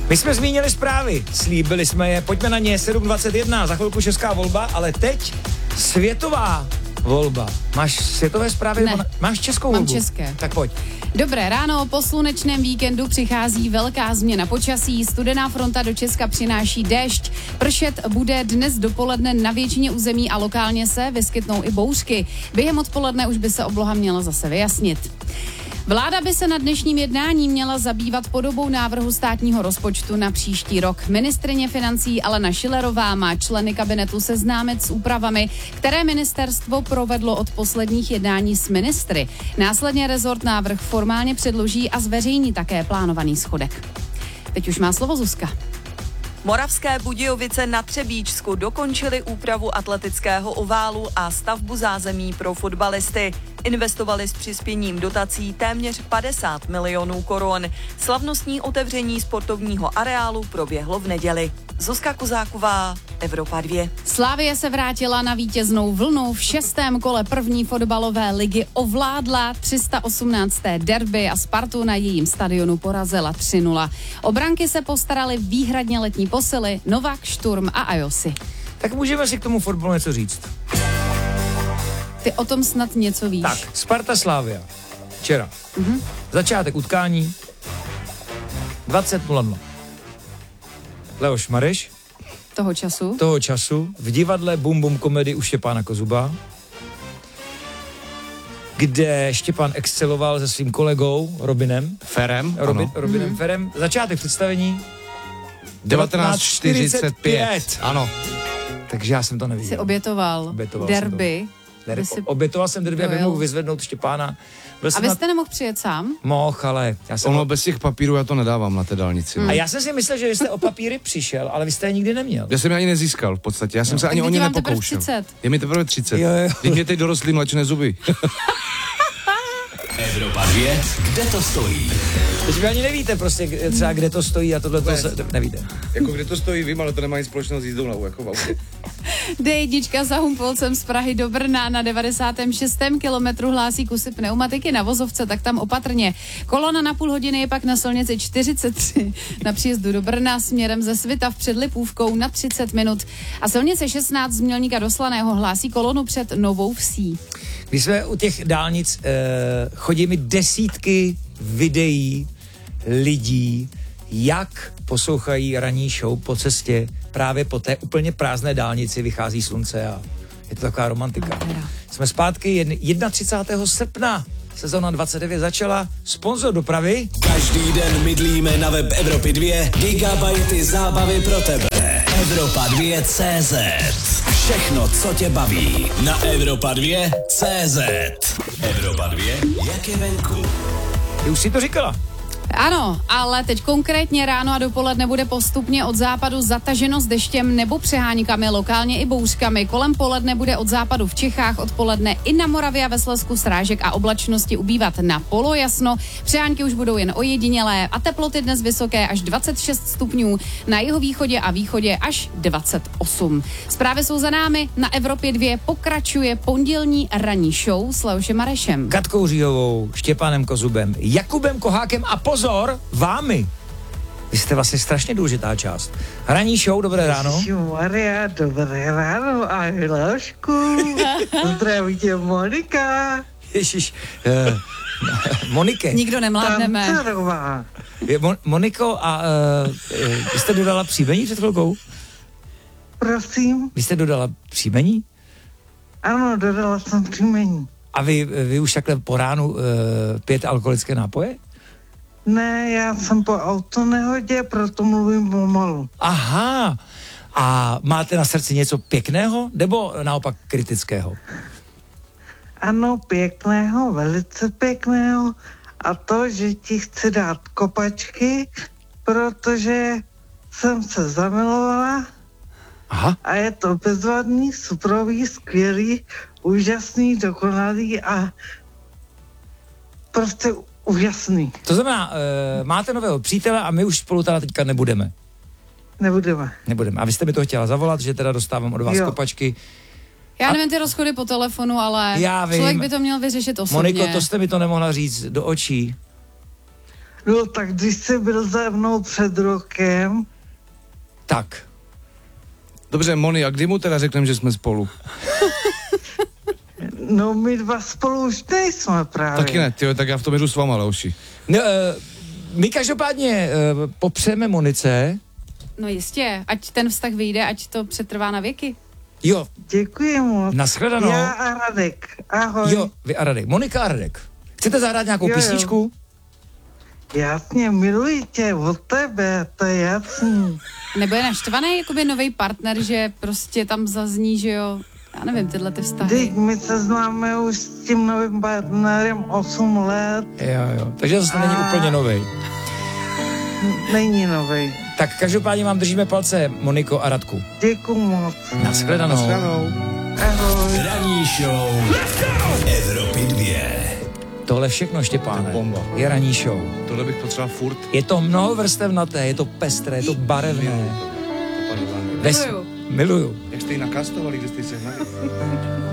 My jsme zmínili zprávy, slíbili jsme je, pojďme na ně, 7:21, za chvilku česká volba, ale teď světová volba. Máš světové zprávy? Ne. Máš českou volbu? Mám české. Tak pojď. Dobré ráno, po slunečném víkendu přichází velká změna počasí. Studená fronta do Česka přináší déšť. Pršet bude dnes dopoledne na většině území a lokálně se vyskytnou i bouřky. Během odpoledne už by se obloha měla zase vyjasnit. Vláda by se na dnešním jednání měla zabývat podobou návrhu státního rozpočtu na příští rok. Ministryně financí Alena Schillerová má členy kabinetu seznámit s úpravami, které ministerstvo provedlo od posledních jednání s ministry. Následně rezort návrh formálně předloží a zveřejní také plánovaný schodek. Teď už má slovo Zuzka. Moravské Budějovice na Třebíčsku dokončili úpravu atletického oválu a stavbu zázemí pro fotbalisty. Investovali s přispěním dotací téměř 50 milionů korun. Slavnostní otevření sportovního areálu proběhlo v neděli. Zuzka Kozáková, Evropa 2. Slavie se vrátila na vítěznou vlnu. V 6. kole první fotbalové ligy ovládla 318. derby a Spartu na jejím stadionu porazila 3-0. O branky se postarali výhradně letní posily Novák, Šturm a Ajosi. Tak můžeme si k tomu fotbalu něco říct. Ty o tom snad něco víš. Tak, Sparta Slavia. Včera. Začátek utkání 20:00. Leoš Mareš toho času v divadle Bum Bum Komedy u Štěpána Kozuba, kde Štěpán exceloval se svým kolegou Robinem Ferem. Začátek představení 19:45. Ano. Takže já jsem to neviděl. Jsi obětoval derby. Obětoval jsem derby, aby mohl vyzvednout Štěpána. A vy jste nemohl přijet sám? Mohl, ale já jsem... Ono bez těch papírů já to nedávám na té dálnici. A já jsem si myslel, že vy jste o papíry přišel, ale vy jste je nikdy neměl. Já jsem je ani nezískal v podstatě, já jsem se ani o ně nepokoušel. Je mi teprve 30. Jo. Teď mě teď dorostly mléčné zuby. Evropa 2, kde to stojí? Teď vy ani nevíte prostě třeba, kde to stojí a tohle to nevíte. Jako kde to stojí, vím, ale to nemá nic společného s jízdou na jako v autě. D1 za Humpolcem z Prahy do Brna na 96. kilometru hlásí kusy pneumatiky na vozovce, tak tam opatrně. Kolona na půl hodiny je pak na silnici 43 na příjezdu do Brna směrem ze Svitav před Lipůvkou na 30 minut. A silnice 16 z Mělníka do Slaného hlásí kolonu před Novou Vsí. Když jsme u těch dálnic, chodí mi desítky videí lidí, jak poslouchají ranní show po cestě, právě po té úplně prázdné dálnici vychází slunce a je to taková romantika. Jsme zpátky 31. srpna. Sezóna 29 začala. Sponzor dopravy. Každý den mydlíme na web Evropy 2 gigabajty zábavy pro tebe. Evropa 2 CZ. Všechno, co tě baví na Evropa 2 CZ. Evropa 2, jak je venku. Ty už si to říkala. Ano, ale teď konkrétně ráno a dopoledne bude postupně od západu zataženo s deštěm nebo přeháníkami, lokálně i bouřkami. Kolem poledne bude od západu v Čechách, odpoledne i na Moravě a ve Slezsku srážek a oblačnosti ubývat na polojasno. Přehánky už budou jen ojedinělé a teploty dnes vysoké až 26 stupňů, na jihovýchodě a východě až 28. Zprávy jsou za námi, na Evropě 2 pokračuje pondělní ranní show s Leošem Marešem. Katkou Říhovou, Štěpánem Kozubem, Jakubem Kohákem a pozor, vámi. Vy jste vlastně strašně důležitá část. Ranní show, dobré ráno. Maria, dobré ráno, ahoj Leošku. Zdraví tě Monika. Ježiš, Monike. Nikdo nemládneme. Tancerová. Moniko, a vy jste dodala příjmení před chvilkou? Prosím? Vy jste dodala příjmení? Ano, dodala jsem příjmení. A vy už takhle po ránu pijete alkoholické nápoje? Ne, já jsem po autonehodě, proto mluvím pomalu. Aha. A máte na srdci něco pěkného, nebo naopak kritického? Ano, pěkného, velice pěkného. A to, že ti chci dát kopačky, protože jsem se zamilovala. Aha. A je to bezvadný, suprový, skvělý, úžasný, dokonalý a prostě úžasný. To znamená, máte nového přítele a my už spolu teda teďka nebudeme. Nebudeme. A vy jste mi to chtěla zavolat, že teda dostávám od vás kopačky. Já nevím ty rozchody po telefonu, ale člověk by to měl vyřešit osobně. Moniko, to jste mi to nemohla říct do očí. No tak když jsi byl za mnou před rokem, Tak. Dobře, Moni, a kdy mu teda řekneme, že jsme spolu? no my dva spolu už nejsme právě. Taky ne, tyjo, tak já v tom jedu s váma, Leoši. No, my každopádně popřeme Monice. No jistě, ať ten vztah vyjde, ať to přetrvá na věky. Jo, Děkuji moc. nashledanou. Já a Radek, ahoj. Jo, vy a Radek. Monika a Radek. Chcete zahrát nějakou Jo. písničku? Jasně, miluji tě od tebe, to je jasný. Nebo je naštvaný jakoby nový partner, že prostě tam zazní, že jo, já nevím, tyhle ty vztahy. Teď my se známe už s tím novým partnerem 8 let, Jo. Takže zase není úplně novej. není novej. Tak každopádně vám držíme palce, Moniko a Radku. Děkuji moc. Nashledanou. Ahoj. Ranní show Evropy 2. Tohle všechno, Štěpáne, To je bomba. je ranní show. Tohle bych potřeboval furt. Je to mnohovrstevnaté, je to pestré, je to barevné. Miluju. Miluju. Jak jste ji nakastovali, kde jste ji sehnali?